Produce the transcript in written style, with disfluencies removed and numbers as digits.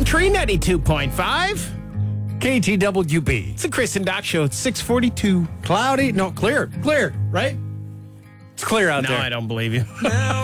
Tree 92.5. KTWB. It's the Chris and Doc Show. It's 6:42. Cloudy? No, clear. Clear, right? It's clear out No, there. I don't believe you.